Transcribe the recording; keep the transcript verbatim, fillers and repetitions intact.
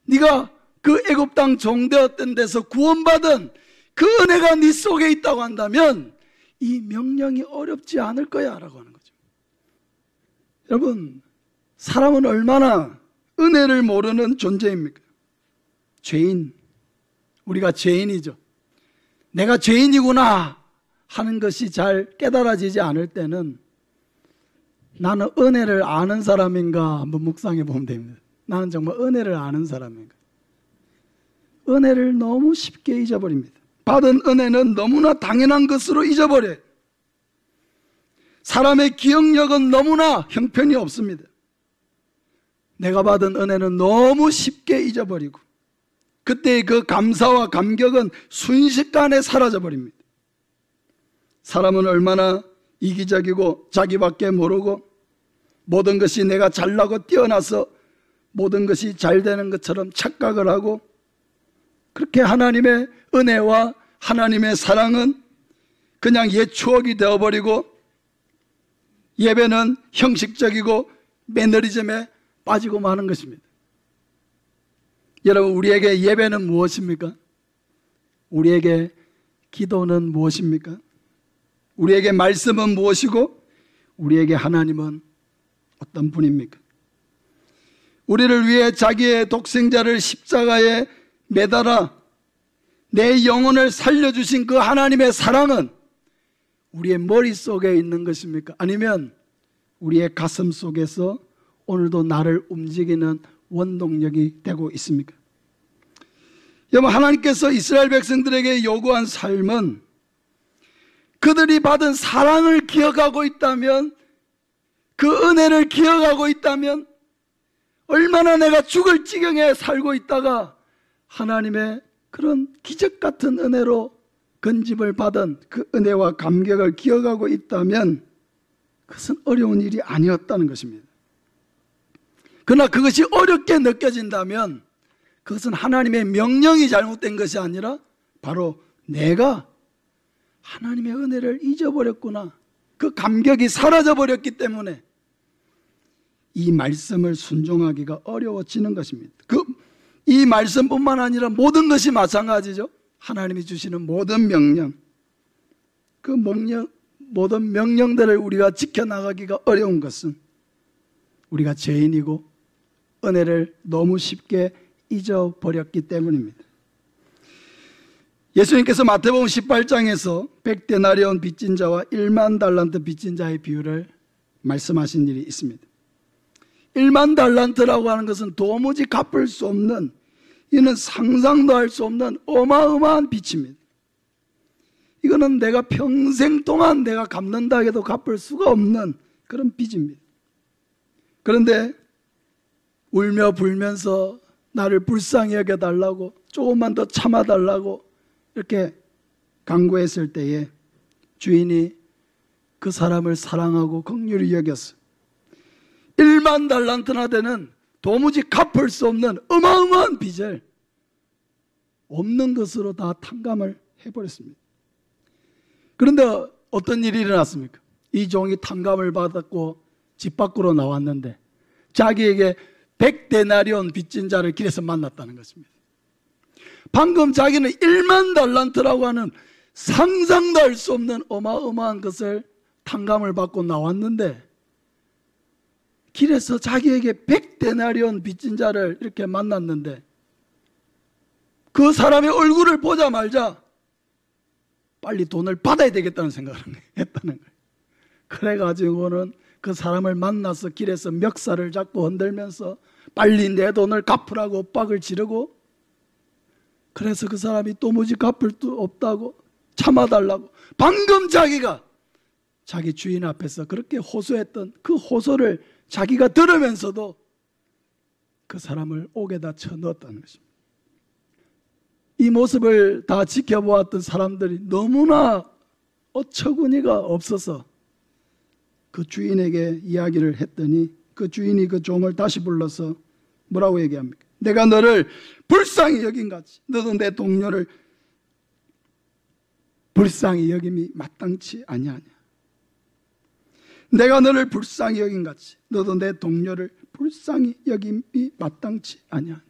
네가 그 애굽 땅 종되었던 데서 구원받은 그 은혜가 네 속에 있다고 한다면 이 명령이 어렵지 않을 거야 라고 하는 거죠. 여러분, 사람은 얼마나 은혜를 모르는 존재입니까? 죄인, 우리가 죄인이죠. 내가 죄인이구나 하는 것이 잘 깨달아지지 않을 때는 나는 은혜를 아는 사람인가 한번 묵상해 보면 됩니다. 나는 정말 은혜를 아는 사람인가? 은혜를 너무 쉽게 잊어버립니다. 받은 은혜는 너무나 당연한 것으로 잊어버려요. 사람의 기억력은 너무나 형편이 없습니다. 내가 받은 은혜는 너무 쉽게 잊어버리고 그때의 그 감사와 감격은 순식간에 사라져버립니다. 사람은 얼마나 이기적이고 자기밖에 모르고 모든 것이 내가 잘나고 뛰어나서 모든 것이 잘 되는 것처럼 착각을 하고, 그렇게 하나님의 은혜와 하나님의 사랑은 그냥 옛 추억이 되어버리고 예배는 형식적이고 매너리즘에 빠지고 마는 것입니다. 여러분, 우리에게 예배는 무엇입니까? 우리에게 기도는 무엇입니까? 우리에게 말씀은 무엇이고 우리에게 하나님은 어떤 분입니까? 우리를 위해 자기의 독생자를 십자가에 매달아 내 영혼을 살려주신 그 하나님의 사랑은 우리의 머릿속에 있는 것입니까? 아니면 우리의 가슴 속에서 오늘도 나를 움직이는 원동력이 되고 있습니까? 여러분, 하나님께서 이스라엘 백성들에게 요구한 삶은 그들이 받은 사랑을 기억하고 있다면, 그 은혜를 기억하고 있다면, 얼마나 내가 죽을 지경에 살고 있다가 하나님의 그런 기적 같은 은혜로 건집을 받은 그 은혜와 감격을 기억하고 있다면 그것은 어려운 일이 아니었다는 것입니다. 그러나 그것이 어렵게 느껴진다면 그것은 하나님의 명령이 잘못된 것이 아니라 바로 내가 하나님의 은혜를 잊어버렸구나, 그 감격이 사라져버렸기 때문에 이 말씀을 순종하기가 어려워지는 것입니다. 그, 이 말씀뿐만 아니라 모든 것이 마찬가지죠. 하나님이 주시는 모든 명령, 그 명령, 모든 명령들을 우리가 지켜나가기가 어려운 것은 우리가 죄인이고 은혜를 너무 쉽게 잊어버렸기 때문입니다. 예수님께서 마태복음 십팔 장에서 백 데나리온 빚진 자와 일만 달란트 빚진 자의 비유를 말씀하신 일이 있습니다. 일만 달란트라고 하는 것은 도무지 갚을 수 없는, 이는 상상도 할 수 없는 어마어마한 빚입니다. 이거는 내가 평생 동안 내가 갚는다 해도 갚을 수가 없는 그런 빚입니다. 그런데 울며 불면서 나를 불쌍히 여겨달라고, 조금만 더 참아달라고 이렇게 간구했을 때에 주인이 그 사람을 사랑하고 긍휼히 여겼어. 일만 달란트나 되는 도무지 갚을 수 없는 어마어마한 빚을 없는 것으로 다 탕감을 해버렸습니다. 그런데 어떤 일이 일어났습니까? 이 종이 탕감을 받았고 집 밖으로 나왔는데 자기에게 백 데나리온 빚진 자를 길에서 만났다는 것입니다. 방금 자기는 일만 달란트라고 하는 상상도 할 수 없는 어마어마한 것을 탕감을 받고 나왔는데 길에서 자기에게 백 데나리온 빚진 자를 이렇게 만났는데 그 사람의 얼굴을 보자마자 빨리 돈을 받아야 되겠다는 생각을 했다는 거예요. 그래가지고는 그 사람을 만나서 길에서 멱살을 잡고 흔들면서 빨리 내 돈을 갚으라고 빡을 지르고, 그래서 그 사람이 도무지 갚을 수 없다고 참아달라고 방금 자기가 자기 주인 앞에서 그렇게 호소했던 그 호소를 자기가 들으면서도 그 사람을 옥에다 쳐넣었다는 것입니다. 이 모습을 다 지켜보았던 사람들이 너무나 어처구니가 없어서 그 주인에게 이야기를 했더니 그 주인이 그 종을 다시 불러서 뭐라고 얘기합니까? 내가 너를 불쌍히 여긴같이 너도 내 동료를 불쌍히 여김이 마땅치 아니하냐. 내가 너를 불쌍히 여긴같이 너도 내 동료를 불쌍히 여김이 마땅치 아니하냐.